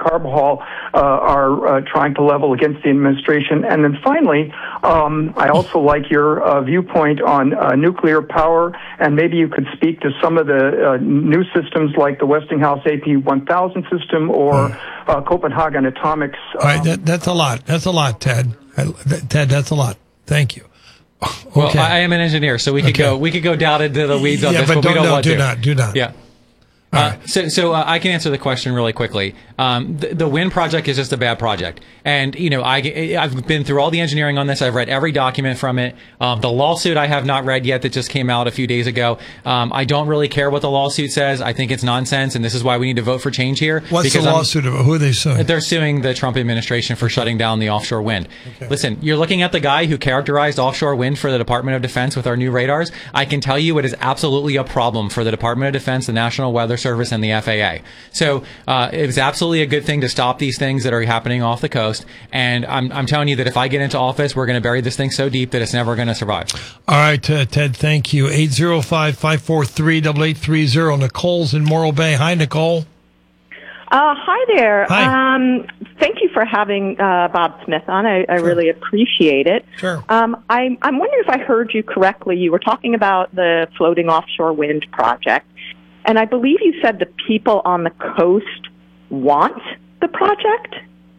Carbajal are trying to level against the administration. And then finally, I also like your viewpoint on nuclear power, and maybe you could speak to some of the new systems like the Westinghouse AP1000 system or Copenhagen Atomics. All right, that's a lot. That's a lot, Ted. Ted, that's a lot. Thank you. Okay. Well, I am an engineer, so we could go down into the weeds on this, but we don't want to. Do not. Yeah. So I can answer the question really quickly. The wind project is just a bad project. And, I've been through all the engineering on this. I've read every document from it. The lawsuit I have not read yet that just came out a few days ago. I don't really care what the lawsuit says. I think it's nonsense, and this is why we need to vote for change here. What's the lawsuit about? Who are they suing? They're suing the Trump administration for shutting down the offshore wind. Okay. Listen, you're looking at the guy who characterized offshore wind for the Department of Defense with our new radars. I can tell you it is absolutely a problem for the Department of Defense, the National Weather Service, and the FAA. So it was absolutely a good thing to stop these things that are happening off the coast. And I'm telling you that if I get into office, we're going to bury this thing so deep that it's never going to survive. All right, Ted, thank you. 805-543-8830. Nicole's in Morro Bay. Hi, Nicole. Hi there. Hi. Thank you for having Bob Smith on. I really appreciate it. Sure. I'm wondering if I heard you correctly. You were talking about the floating offshore wind project, and I believe you said the people on the coast want the project.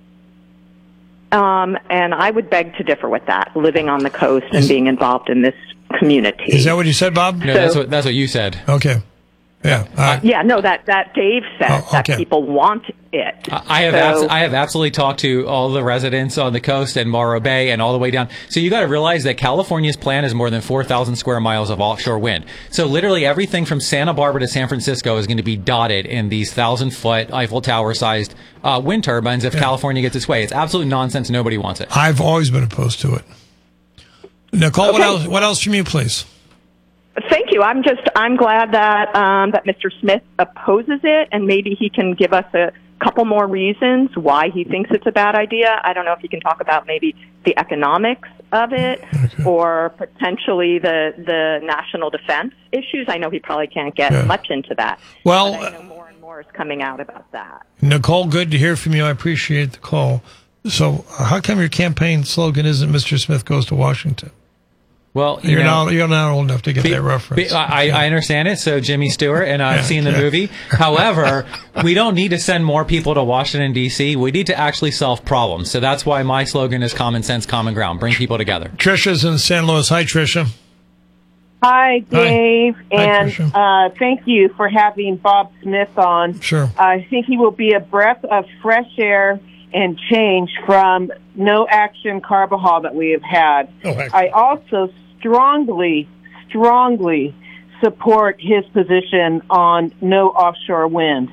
And I would beg to differ with that, living on the coast and being involved in this community. Is that what you said, Bob? No, that's what you said. Okay. Yeah. That Dave said that people want it. I have absolutely talked to all the residents on the coast and Morro Bay and all the way down. So you got to realize that California's plan is more than 4,000 square miles of offshore wind. So literally everything from Santa Barbara to San Francisco is going to be dotted in these 1,000-foot Eiffel Tower-sized wind turbines if California gets its way. It's absolute nonsense. Nobody wants it. I've always been opposed to it. Nicole, what else from you, please? Thank you. I'm glad that Mr. Smith opposes it, and maybe he can give us a couple more reasons why he thinks it's a bad idea. I don't know if he can talk about maybe the economics of it or potentially the national defense issues. I know he probably can't get much into that. Well, but I know more and more is coming out about that. Nicole, good to hear from you. I appreciate the call. So how come your campaign slogan isn't Mr. Smith goes to Washington? Well, you're not old enough to get that reference. I understand it. So Jimmy Stewart, and I've seen the movie. However, we don't need to send more people to Washington, D.C. We need to actually solve problems. So that's why my slogan is common sense, common ground. Bring people together. Trisha's in San Luis. Hi, Trisha. Hi, Dave. Hi, thank you for having Bob Smith on. Sure. I think he will be a breath of fresh air and change from no action Carbajal that we have had. I also strongly support his position on no offshore wind.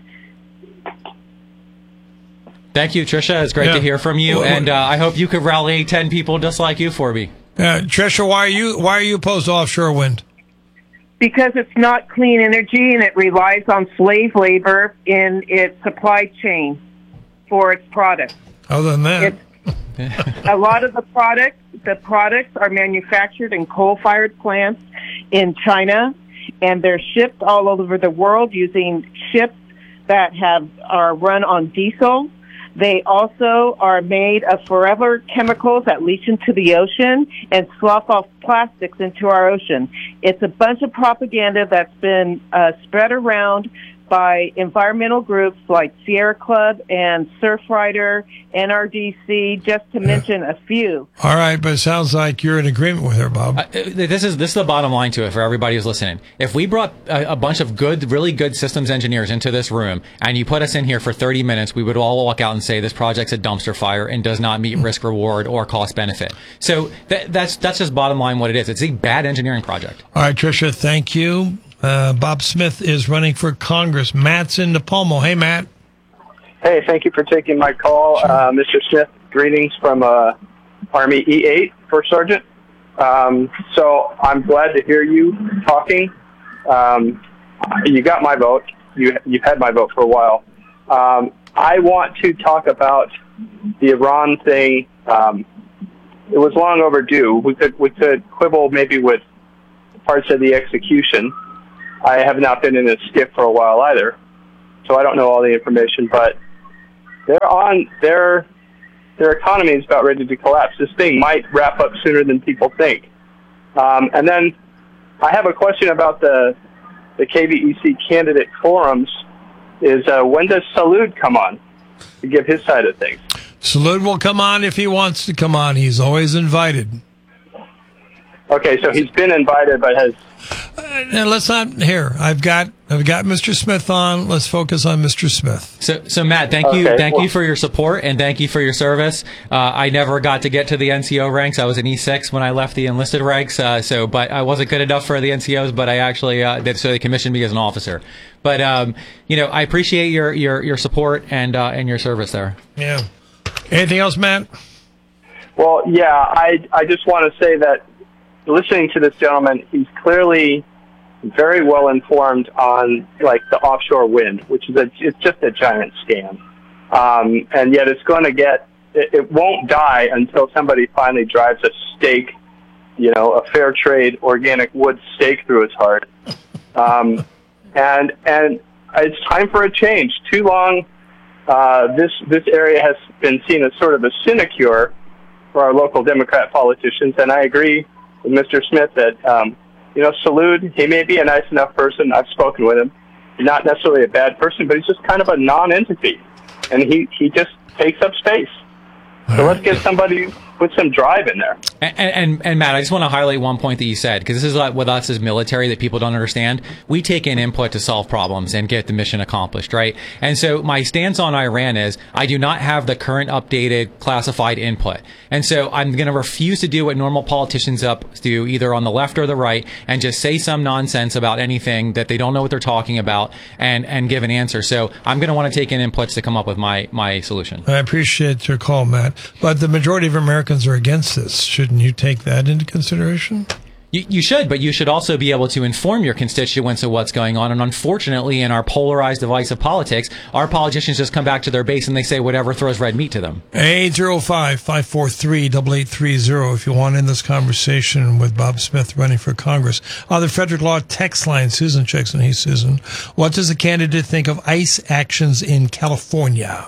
Thank you, Tricia. It's great to hear from you, and I hope you could rally 10 people just like you for me. Tricia, why are you opposed to offshore wind? Because it's not clean energy, and it relies on slave labor in its supply chain for its products. Other than that, a lot of the products are manufactured in coal-fired plants in China, and they're shipped all over the world using ships that are run on diesel. They also are made of forever chemicals that leach into the ocean and slough off plastics into our ocean. It's a bunch of propaganda that's been spread around by environmental groups like Sierra Club and Surfrider, NRDC, just to mention a few. All right, but it sounds like you're in agreement with her, Bob. This is the bottom line to it for everybody who's listening. If we brought a bunch of really good systems engineers into this room and you put us in here for 30 minutes, we would all walk out and say this project's a dumpster fire and does not meet risk reward or cost benefit. So that's just bottom line what it is. It's a bad engineering project. All right, Tricia, thank you. Bob Smith is running for Congress. Matt's in Napomo. Hey, Matt. Hey, thank you for taking my call. Mr. Smith, greetings from Army E8, First Sergeant. So I'm glad to hear you talking. You got my vote. You've had my vote for a while. I want to talk about the Iran thing. It was long overdue. We could quibble maybe with parts of the execution. I have not been in a SCIF for a while either, so I don't know all the information. But their economy is about ready to collapse. This thing might wrap up sooner than people think. And then I have a question about the KVEC candidate forums. Is when does Salud come on to give his side of things? Salud will come on if he wants to come on. He's always invited. Okay, so he's been invited, but has. And let's not here. I've got Mr. Smith on. Let's focus on Mr. Smith. So Matt, thank you for your support and thank you for your service. I never got to get to the NCO ranks. I was an E6 when I left the enlisted ranks. But I wasn't good enough for the NCOs. But I actually so they commissioned me as an officer. But I appreciate your support and your service there. Yeah. Anything else, Matt? Well, yeah. I just want to say that listening to this gentleman, he's clearly very well informed on like the offshore wind, which is it's just a giant scam. And yet it's going to it won't die until somebody finally drives a stake, a fair trade organic wood stake through its heart. And it's time for a change. Too long, this area has been seen as sort of a sinecure for our local Democrat politicians, and I agree with Mr. Smith that, Salud, he may be a nice enough person. I've spoken with him. He's not necessarily a bad person, but he's just kind of a non-entity. And he just takes up space. So let's get somebody with some drive in there. And Matt, I just want to highlight one point that you said, because this is like with us as military that people don't understand. We take in input to solve problems and get the mission accomplished, right? And so my stance on Iran is I do not have the current updated classified input. And so I'm going to refuse to do what normal politicians do, either on the left or the right, and just say some nonsense about anything that they don't know what they're talking about and give an answer. So I'm going to want to take in inputs to come up with my solution. I appreciate your call, Matt. But the majority of Americans are against this. Shouldn't you take that into consideration? You should, but you should also be able to inform your constituents of what's going on. And unfortunately, in our polarized, divisive politics, our politicians just come back to their base and they say whatever throws red meat to them. 805-543-8830 if you want in this conversation with Bob Smith running for Congress. On the Frederick Law text line, Susan checks in. Hey, Susan. What does the candidate think of ICE actions in California?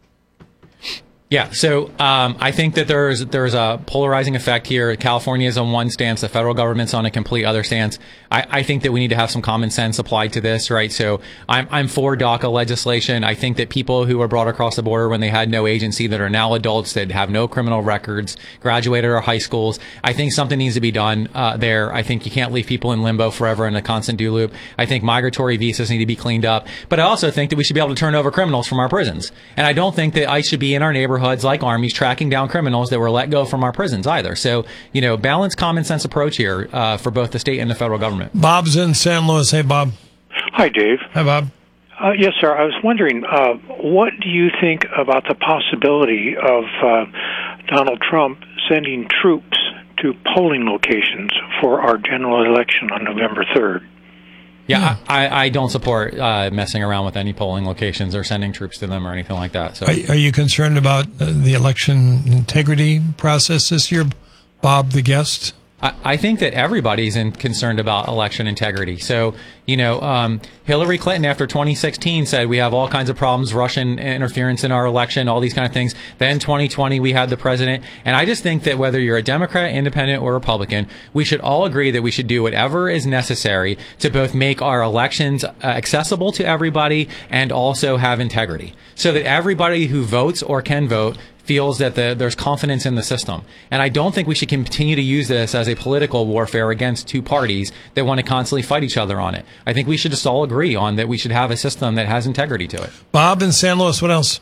Yeah, so I think that there's a polarizing effect here. California is on one stance, the federal government's on a complete other stance. I think that we need to have some common sense applied to this, right? So I'm for DACA legislation. I think that people who were brought across the border when they had no agency, that are now adults, that have no criminal records, graduated our high schools, I think something needs to be done there. I think you can't leave people in limbo forever in a constant do loop. I think migratory visas need to be cleaned up. But I also think that we should be able to turn over criminals from our prisons. And I don't think that ICE should be in our neighborhoods like armies tracking down criminals that were let go from our prisons either. So, balanced common sense approach here for both the state and the federal government. Bob's in San Luis. Hey, Bob. Hi, Dave. Hi, Bob. Yes, sir. I was wondering, what do you think about the possibility of Donald Trump sending troops to polling locations for our general election on November 3rd? Yeah, I don't support messing around with any polling locations or sending troops to them or anything like that. So, are you concerned about the election integrity process this year, Bob, the guest? I think that everybody's concerned about election integrity. So, Hillary Clinton after 2016 said we have all kinds of problems, Russian interference in our election, all these kind of things. Then 2020, we had the president. And I just think that whether you're a Democrat, Independent, or Republican, we should all agree that we should do whatever is necessary to both make our elections accessible to everybody and also have integrity, so that everybody who votes or can vote feels that there's confidence in the system. And I don't think we should continue to use this as a political warfare against two parties that want to constantly fight each other on it. I think we should just all agree on that we should have a system that has integrity to it. Bob in San Luis, what else?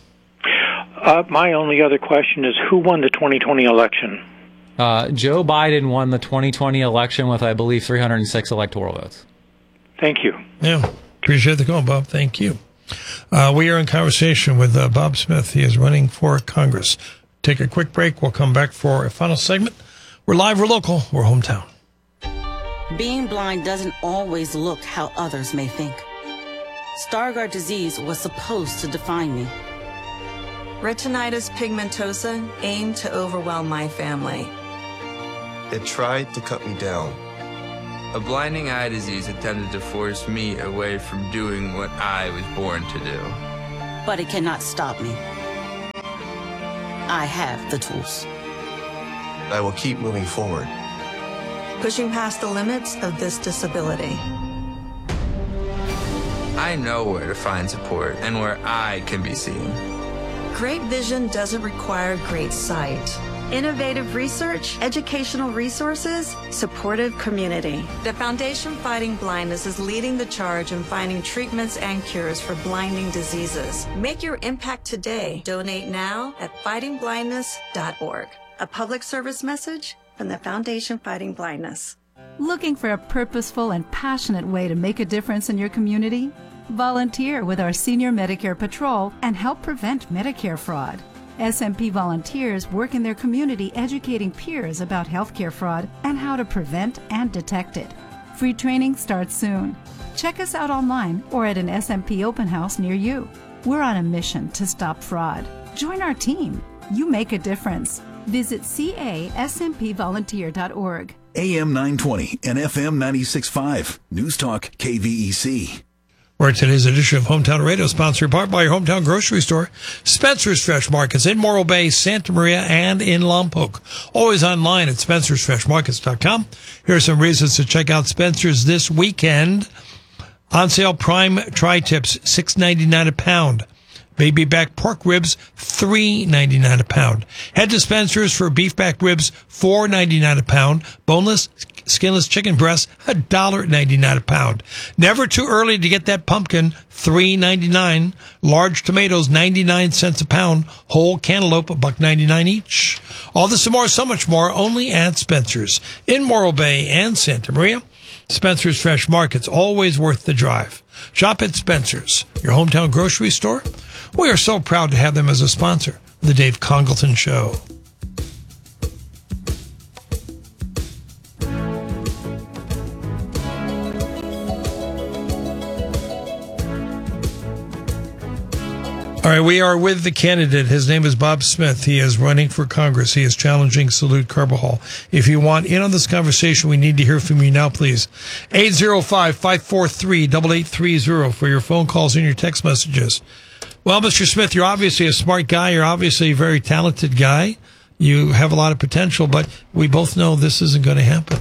My only other question is, who won the 2020 election? Joe Biden won the 2020 election with, I believe, 306 electoral votes. Thank you. Yeah, appreciate the call, Bob. Thank you. We are in conversation with Bob Smith. He is running for Congress. Take a quick break. We'll come back for a final segment. We're live, we're local, we're hometown. Being blind doesn't always look how others may think. Stargardt disease was supposed to define me. Retinitis pigmentosa aimed to overwhelm my family. It tried to cut me down. A blinding eye disease attempted to force me away from doing what I was born to do. But it cannot stop me. I have the tools. I will keep moving forward. Pushing past the limits of this disability. I know where to find support and where I can be seen. Great vision doesn't require great sight. Innovative research, educational resources, supportive community. The Foundation Fighting Blindness is leading the charge in finding treatments and cures for blinding diseases. Make your impact today. Donate now at fightingblindness.org. A public service message from the Foundation Fighting Blindness. Looking for a purposeful and passionate way to make a difference in your community? Volunteer with our Senior Medicare Patrol and help prevent Medicare fraud. SMP volunteers work in their community educating peers about healthcare fraud and how to prevent and detect it. Free training starts soon. Check us out online or at an SMP open house near you. We're on a mission to stop fraud. Join our team. You make a difference. Visit caSMPvolunteer.org. AM 920 and FM 96.5. News Talk KVEC. Where today's edition of Hometown Radio, sponsored in part by your hometown grocery store, Spencer's Fresh Markets in Morro Bay, Santa Maria, and in Lompoc. Always online at spencersfreshmarkets.com. Here are some reasons to check out Spencer's this weekend. On sale, prime tri-tips, $6.99 a pound. Baby back pork ribs, $3.99 a pound. Head to Spencer's for beef back ribs, $4.99 a pound. Boneless, skinless chicken breasts, $1.99 a pound. Never too early to get that pumpkin, $3.99. Large tomatoes, 99 cents a pound. Whole cantaloupe, $1.99 each. All this and more, so much more, only at Spencer's in Morro Bay and Santa Maria. Spencer's Fresh Markets, always worth the drive. Shop at Spencer's, your hometown grocery store. We are so proud to have them as a sponsor of the Dave Congleton Show. All right, we are with the candidate. His name is Bob Smith. He is running for Congress. He is challenging Salute Carbajal. If you want in on this conversation, we need to hear from you now, please. 805-543-8830 for your phone calls and your text messages. Well, Mr. Smith, you're obviously a smart guy. You're obviously a very talented guy. You have a lot of potential, but we both know this isn't going to happen.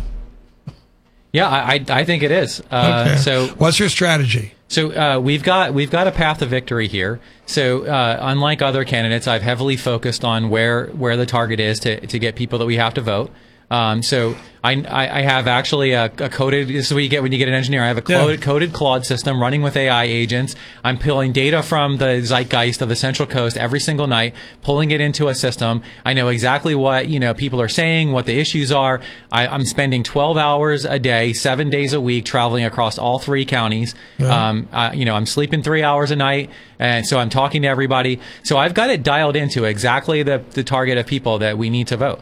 Yeah, I think it is. Okay. So what's your strategy? So we've got a path to victory here. So unlike other candidates, I've heavily focused on where the target is to get people that we have to vote. So I have actually a coded, this is what you get when you get an engineer. I have a coded Claude system running with AI agents. I'm pulling data from the zeitgeist of the Central Coast every single night, pulling it into a system. I know exactly what, people are saying, what the issues are. I'm spending 12 hours a day, 7 days a week, traveling across all 3 counties. Yeah. I'm sleeping 3 hours a night. And so I'm talking to everybody. So I've got it dialed into exactly the target of people that we need to vote.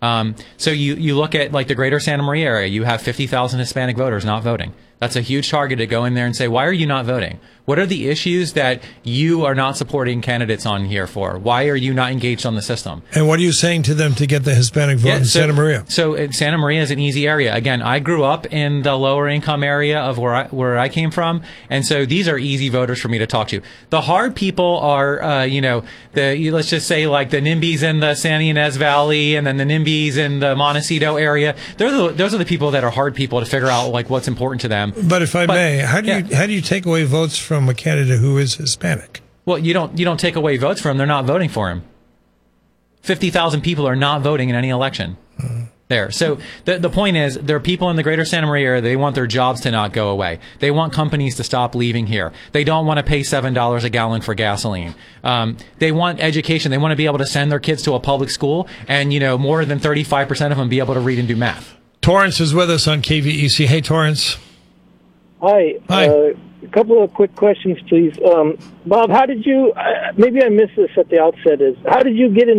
So you look at like the greater Santa Maria area, you have 50,000 Hispanic voters not voting. That's a huge target to go in there and say, why are you not voting? What are the issues that you are not supporting candidates on here for? Why are you not engaged on the system? And what are you saying to them to get the Hispanic vote in Santa Maria? So Santa Maria is an easy area. Again, I grew up in the lower income area of where I came from. And so these are easy voters for me to talk to. The hard people are, let's just say like the NIMBYs in the San Ynez Valley and then the NIMBYs in the Montecito area. Those are the people that are hard people to figure out like what's important to them. But if I may, how do you take away votes from a candidate who is Hispanic? Well, you don't take away votes from him. They're not voting for him. 50,000 people are not voting in any election. There. So the point is, there are people in the greater Santa Maria area, they want their jobs to not go away. They want companies to stop leaving here. They don't want to pay $7 a gallon for gasoline. They want education. They want to be able to send their kids to a public school and, more than 35% of them be able to read and do math. Torrance is with us on KVEC. Hey, Torrance. Hi. A couple of quick questions, please. Bob, how did you? Maybe I missed this at the outset. How did you get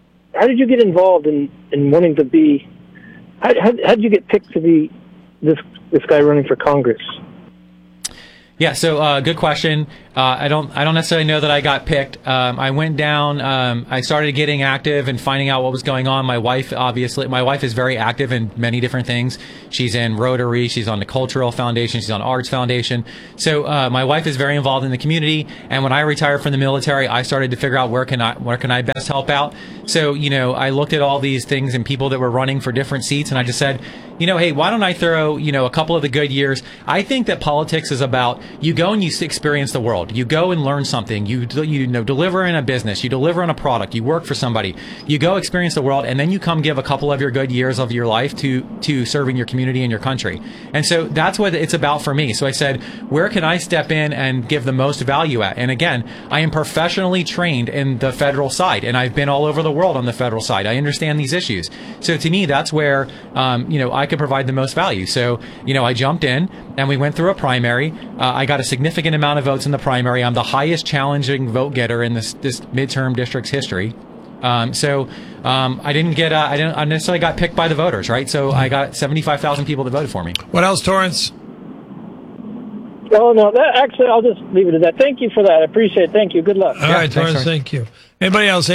involved in wanting to be? How did you get picked to be this guy running for Congress? Yeah, so good question. I don't necessarily know that I got picked. I went down. I started getting active and finding out what was going on. My wife is very active in many different things. She's in Rotary. She's on the Cultural Foundation. She's on Arts Foundation. So my wife is very involved in the community. And when I retired from the military, I started to figure out where can I best help out. So I looked at all these things and people that were running for different seats, and I just said, hey, why don't I throw a couple of the good years? I think that politics is about you go and you experience the world. You go and learn something. You deliver in a business. You deliver on a product. You work for somebody. You go experience the world, and then you come give a couple of your good years of your life to serving your community and your country. And so that's what it's about for me. So I said, where can I step in and give the most value at? And again, I am professionally trained in the federal side, and I've been all over the world on the federal side. I understand these issues. So to me, that's where I could provide the most value. So I jumped in and we went through a primary. I got a significant amount of votes in the primary. I'm the highest challenging vote getter in this midterm district's history. I didn't necessarily got picked by the voters, right? So I got 75,000 people that voted for me. What else, Torrance? Oh, no, actually, I'll just leave it at that. Thank you for that. I appreciate it. Thank you. Good luck. All right, Torrance, thank you. Anybody else?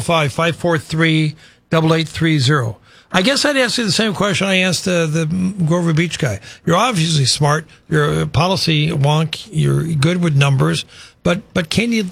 805-543-8830. I guess I'd ask you the same question I asked the Grover Beach guy. You're obviously smart. You're a policy wonk. You're good with numbers. But can you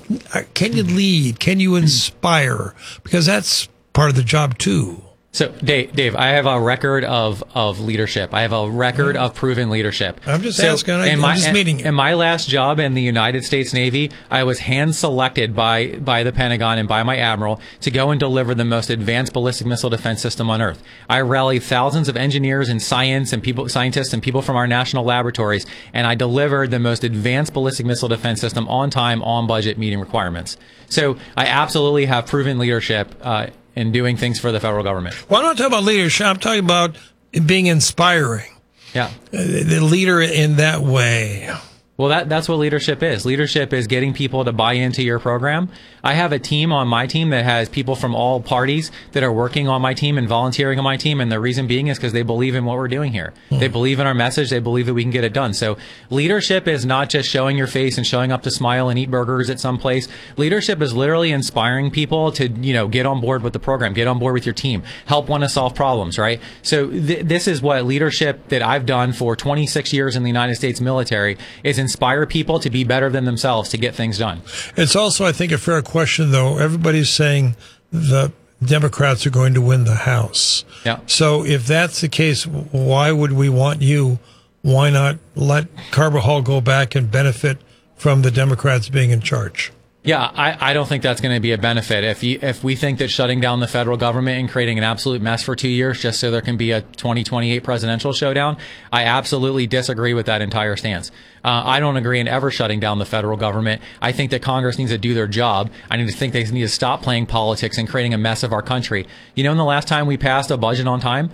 lead? Can you inspire? Because that's part of the job too. So, Dave, I have a record of leadership. I have a record of proven leadership. I'm just asking. I'm just meeting you. In my last job in the United States Navy, I was hand-selected by the Pentagon and by my admiral to go and deliver the most advanced ballistic missile defense system on Earth. I rallied thousands of engineers and scientists and people from our national laboratories, and I delivered the most advanced ballistic missile defense system on time, on budget, meeting requirements. So I absolutely have proven leadership in doing things for the federal government. Well, I'm not talking about leadership. I'm talking about being inspiring. Yeah. The leader in that way. Well, that's what leadership is. Leadership is getting people to buy into your program. I have a team on my team that has people from all parties that are working on my team and volunteering on my team. And the reason being is because they believe in what we're doing here. They believe in our message. They believe that we can get it done. So leadership is not just showing your face and showing up to smile and eat burgers at some place. Leadership is literally inspiring people to, get on board with the program, get on board with your team, help want to solve problems, right? So this is what leadership that I've done for 26 years in the United States military is inspire people to be better than themselves to get things done. It's also, I think, a fair question, though. Everybody's saying the Democrats are going to win the House. Yeah. So if that's the case, why would we want you? Why not let Carbajal go back and benefit from the Democrats being in charge? Yeah, I don't think that's going to be a benefit. If we think that shutting down the federal government and creating an absolute mess for 2 years just so there can be a 2028 presidential showdown, I absolutely disagree with that entire stance. I don't agree in ever shutting down the federal government. I think that Congress needs to do their job. I need to stop playing politics and creating a mess of our country. In the last time we passed a budget on time,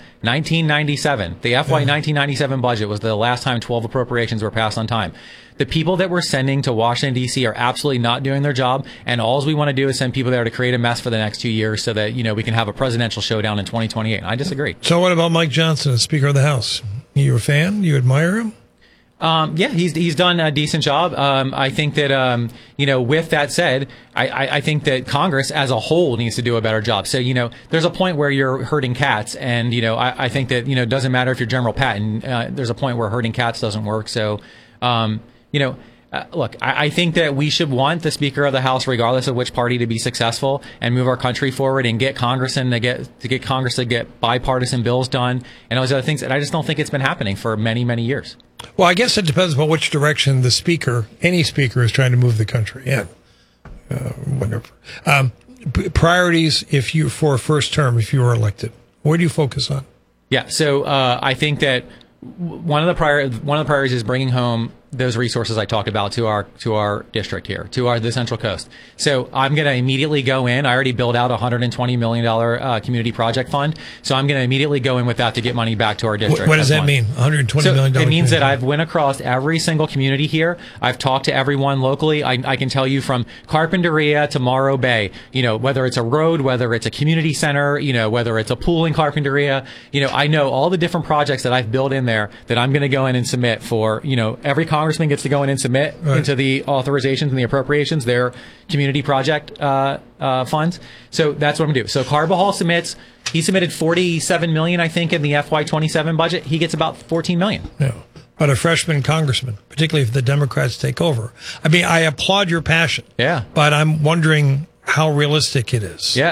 1997. The FY 1997 budget was the last time 12 appropriations were passed on time. The people that we're sending to Washington, D.C. are absolutely not doing their job, and all we want to do is send people there to create a mess for the next 2 years so that, we can have a presidential showdown in 2028. I disagree. So what about Mike Johnson as Speaker of the House? You a fan? You admire him? Yeah, he's done a decent job. I think that, with that said, I think that Congress as a whole needs to do a better job. So, there's a point where you're herding cats, and, I think that, it doesn't matter if you're General Patton. There's a point where herding cats doesn't work. So, look, I think that we should want the Speaker of the House, regardless of which party, to be successful and move our country forward and get Congress to get Congress to get bipartisan bills done and all those other things. And I just don't think it's been happening for many, many years. Well, I guess it depends on which direction the speaker, any speaker, is trying to move the country in. Whatever. Priorities for a first term, if you were elected, where do you focus on? Yeah, so I think that one of the priorities is bringing home those resources I talked about to our district here, the Central Coast. So I'm going to immediately go in. I already built out a $120 million community project fund. So I'm going to immediately go in with that to get money back to our district. What does that mean? $120 million? It means that I've went across every single community here. I've talked to everyone locally. I can tell you from Carpinteria to Morro Bay, whether it's a road, whether it's a community center, whether it's a pool in Carpinteria, I know all the different projects that I've built in there that I'm going to go in and submit for, every Congress congressman gets to go in and submit into the authorizations and the appropriations their community project funds. So that's what I'm going to do. So Carbajal submits. He submitted $47 million, I think, in the FY27 budget. He gets about $14 million. Yeah. But a freshman congressman, particularly if the Democrats take over. I mean, I applaud your passion. Yeah. But I'm wondering how realistic it is. Yeah.